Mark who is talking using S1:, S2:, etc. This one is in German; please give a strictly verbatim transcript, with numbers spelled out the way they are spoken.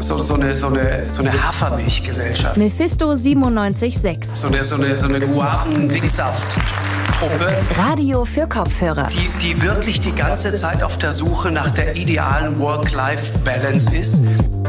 S1: so, so eine, so eine, so eine Hafermilchgesellschaft.
S2: Mephisto siebenundneunzig Komma sechs.
S1: So eine, so eine, so eine Guaven-Dicksaft-Truppe.
S2: Radio für Kopfhörer.
S1: Die, die wirklich die ganze Zeit auf der Suche nach der idealen Work-Life-Balance ist.